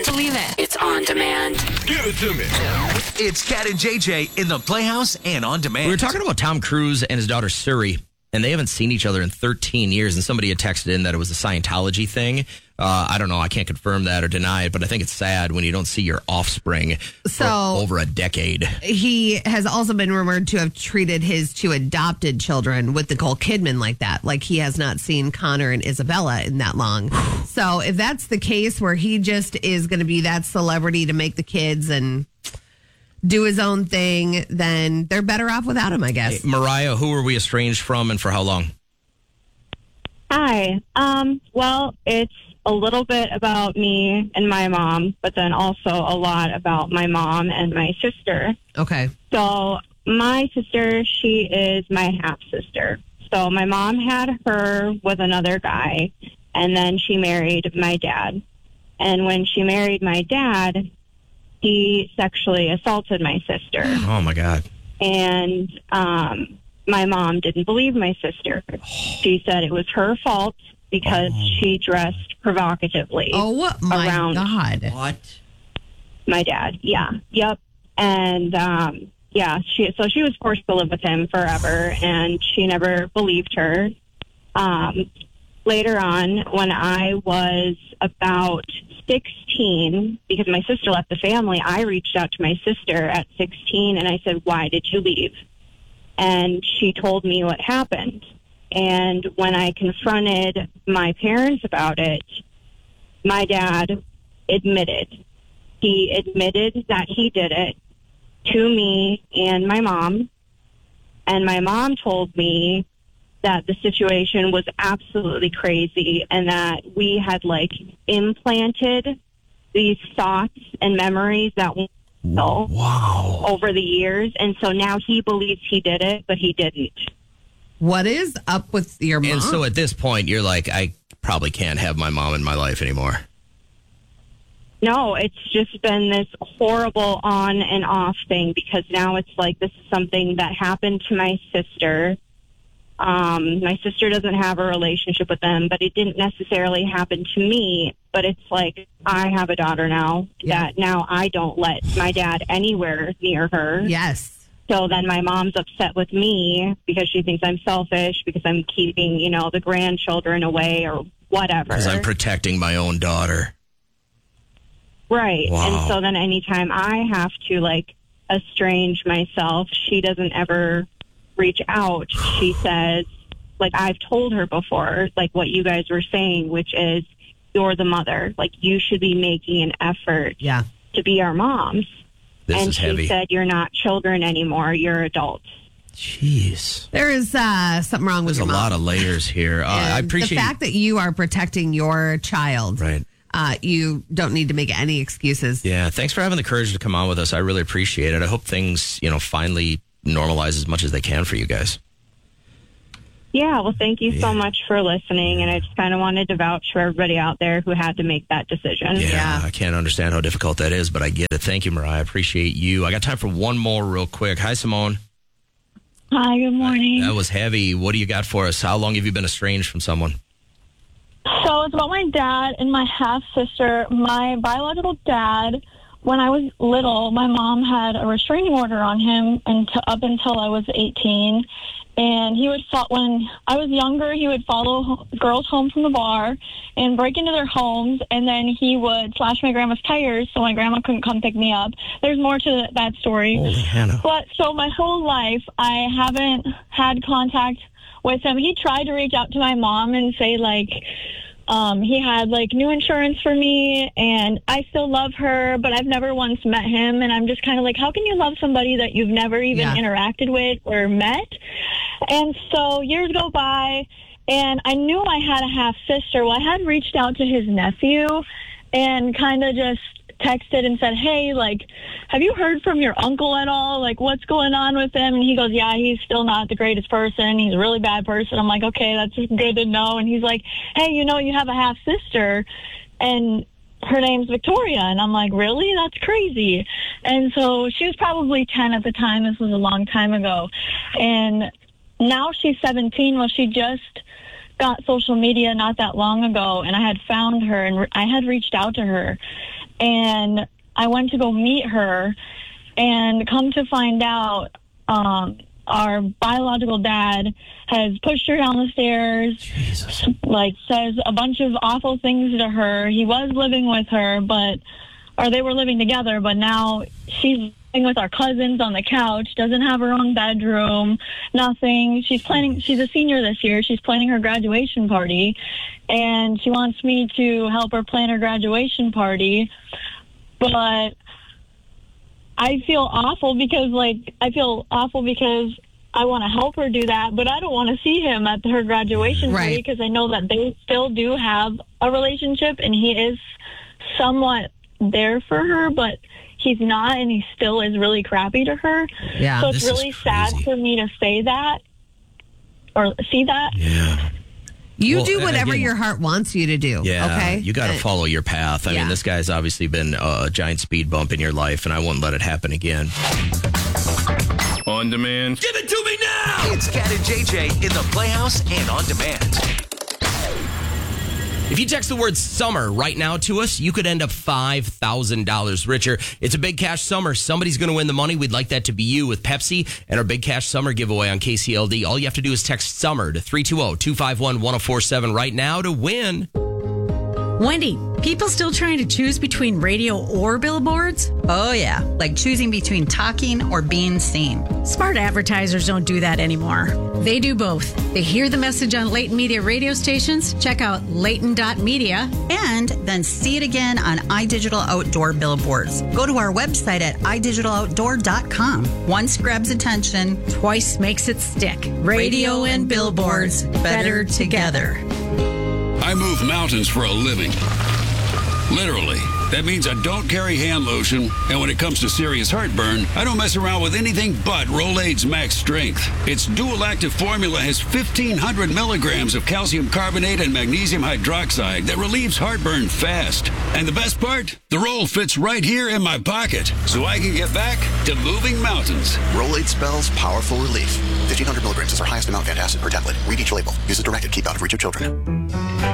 Believe it. It's on demand. Give it to me. It's Cat and JJ in the Playhouse and on demand. We were talking about Tom Cruise and his daughter Suri, and they haven't seen each other in 13 years, and somebody had texted in that it was a Scientology thing. I don't know. I can't confirm that or deny it, but I think it's sad when you don't see your offspring for over a decade. He has also been rumored to have treated his two adopted children with Nicole Kidman like that. Like he has not seen Connor and Isabella in that long. So if that's the case where he just is going to be that celebrity to make the kids and do his own thing, then they're better off without him, I guess. Hey, Mariah, who were we estranged from and for how long? Hi. Well, it's a little bit about me and my mom, but then also a lot about my mom and my sister. Okay. So my sister, she is my half-sister. So my mom had her with another guy, and then she married my dad. And when she married my dad, he sexually assaulted my sister. Oh, my God. And my mom didn't believe my sister. She said it was her fault because she dressed provocatively. Oh, my around God. What? My dad, yeah. Yep. And, so she was forced to live with him forever, and she never believed her. Later on, when I was about 16, because my sister left the family, I reached out to my sister at 16, and I said, "Why did you leave?" And she told me what happened. And when I confronted my parents about it, my dad admitted. He admitted that he did it to me and my mom. And my mom told me that the situation was absolutely crazy and that we had, implanted these thoughts and memories that we over the years. And so now he believes he did it, but he didn't. What is up with your mom? And so at this point, you're like, I probably can't have my mom in my life anymore. No, it's just been this horrible on and off thing because now it's like this is something that happened to my sister. My sister doesn't have a relationship with them, but it didn't necessarily happen to me. But it's like I have a daughter now that now I don't let my dad anywhere near her. Yes. So then my mom's upset with me because she thinks I'm selfish because I'm keeping, the grandchildren away or whatever. Because I'm protecting my own daughter. Right. Wow. And so then anytime I have to, estrange myself, she doesn't ever reach out. She says, I've told her before, what you guys were saying, which is you're the mother. You should be making an effort to be our moms. This is heavy. She said, you're not children anymore. You're adults. Jeez. There is something wrong with There's your mom. a lot of layers here. I appreciate the fact that you are protecting your child. Right. You don't need to make any excuses. Yeah. Thanks for having the courage to come on with us. I really appreciate it. I hope things, finally normalize as much as they can for you guys. Yeah, well, thank you so much for listening, and I just kind of wanted to vouch for everybody out there who had to make that decision. Yeah, I can't understand how difficult that is, but I get it. Thank you, Mariah. I appreciate you. I got time for one more real quick. Hi, Simone. Hi, good morning. That was heavy. What do you got for us? How long have you been estranged from someone? So it's about my dad and my half-sister. My biological dad, when I was little, my mom had a restraining order on him up until I was 18. And he would, when I was younger, he would follow girls home from the bar and break into their homes. And then he would slash my grandma's tires so my grandma couldn't come pick me up. There's more to that story. Holy Hannah. But so my whole life, I haven't had contact with him. He tried to reach out to my mom and say, he had new insurance for me and I still love her, but I've never once met him. And I'm just kind of how can you love somebody that you've never even interacted with or met? And so years go by and I knew I had a half sister. Well, I had reached out to his nephew and kind of just texted and said, hey, have you heard from your uncle at all? What's going on with him? And he goes, yeah, he's still not the greatest person. He's a really bad person. I'm like, okay, that's good to know. And he's like, hey, you have a half sister and her name's Victoria. And I'm like, really? That's crazy. And so she was probably 10 at the time. This was a long time ago. And now she's 17. Well, she just got social media not that long ago, and I had found her, and I had reached out to her. and I went to go meet her, and come to find out, our biological dad has pushed her down the stairs, Jesus. like says a bunch of awful things to her. He was living with her, or they were living together, but now she's living with our cousins on the couch, doesn't have her own bedroom, nothing. She's a senior this year. She's planning her graduation party, and she wants me to help her plan her graduation party. But I feel awful because I want to help her do that, but I don't want to see him at her graduation party because I know that they still do have a relationship, and he is somewhat there for her, but he's not, and he still is really crappy to her. Yeah, so it's really sad for me to say that or see that. Yeah. You do whatever your heart wants you to do. Yeah, okay. You got to follow your path. I mean, this guy's obviously been a giant speed bump in your life, and I wouldn't let it happen again. On demand. Give it to me now! It's Cat and JJ in the Playhouse and on demand. If you text the word summer right now to us, you could end up $5,000 richer. It's a big cash summer. Somebody's going to win the money. We'd like that to be you with Pepsi and our big cash summer giveaway on KCLD. All you have to do is text summer to 320-251-1047 right now to win. Wendy, people still trying to choose between radio or billboards? Oh, yeah, like choosing between talking or being seen. Smart advertisers don't do that anymore. They do both. They hear the message on Leighton Media radio stations, check out Leighton.media, and then see it again on iDigital Outdoor billboards. Go to our website at idigitaloutdoor.com. Once grabs attention, twice makes it stick. Radio and billboards, better together. I move mountains for a living. Literally. That means I don't carry hand lotion, and when it comes to serious heartburn, I don't mess around with anything but Rolaids Max Strength. Its dual-active formula has 1,500 milligrams of calcium carbonate and magnesium hydroxide that relieves heartburn fast. And the best part? The roll fits right here in my pocket, so I can get back to moving mountains. Rolaids spells powerful relief. 1,500 milligrams is our highest amount of antacid per tablet. Read each label. Use as directed. Keep out of reach of children.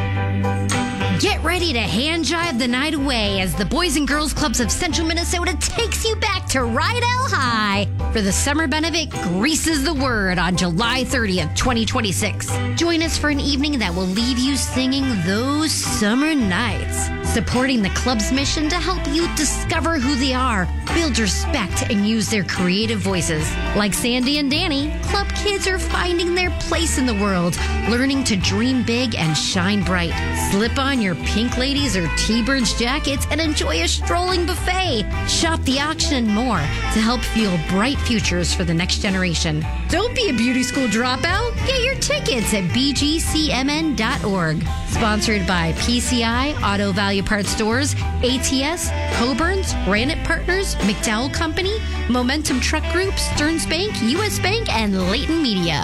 Get ready to hand jive the night away as the Boys and Girls Clubs of Central Minnesota takes you back to Rydell High for the Summer Benefit Greases the Word on July 30th, 2026. Join us for an evening that will leave you singing those summer nights, supporting the club's mission to help youth discover who they are, build respect, and use their creative voices. Like Sandy and Danny, club kids are finding their place in the world, learning to dream big and shine bright. Slip on your pink ladies or T-Birds jackets and enjoy a strolling buffet. Shop the auction and more to help fuel bright futures for the next generation. Don't be a beauty school dropout. Get your tickets at bgcmn.org. Sponsored by PCI, Auto Value Parts Stores, ATS, Coburn's, Granite Partners, McDowell Company, Momentum Truck Group, Stearns Bank, U.S. Bank, and Leighton Media.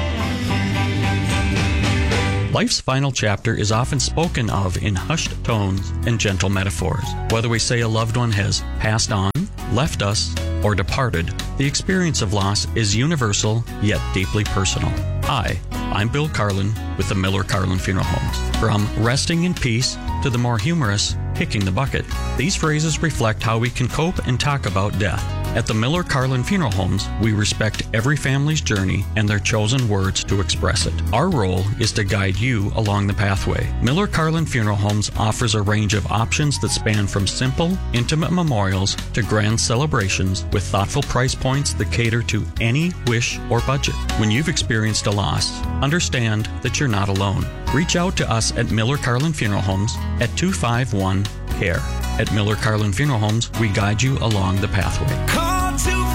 Life's final chapter is often spoken of in hushed tones and gentle metaphors. Whether we say a loved one has passed on, left us, or departed, the experience of loss is universal yet deeply personal. Hi, I'm Bill Carlin with the Miller Carlin Funeral Homes. From resting in peace to the more humorous kicking the bucket, these phrases reflect how we can cope and talk about death. At the Miller Carlin Funeral Homes, we respect every family's journey and their chosen words to express it. Our role is to guide you along the pathway. Miller Carlin Funeral Homes offers a range of options that span from simple, intimate memorials to grand celebrations with thoughtful price points that cater to any wish or budget. When you've experienced a loss, understand that you're not alone. Reach out to us at Miller Carlin Funeral Homes at 251-CARE. At Miller Carlin Funeral Homes, we guide you along the pathway. Call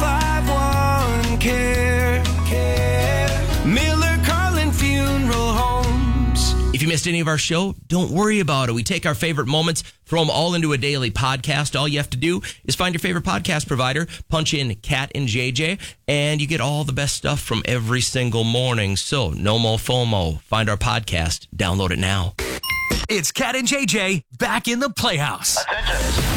251-CARE. Miller Carlin Funeral Homes. If you missed any of our show, don't worry about it. We take our favorite moments, throw them all into a daily podcast. All you have to do is find your favorite podcast provider, punch in Cat and JJ, and you get all the best stuff from every single morning. So no more FOMO. Find our podcast. Download it now. It's Cat and JJ back in the Playhouse. Attention.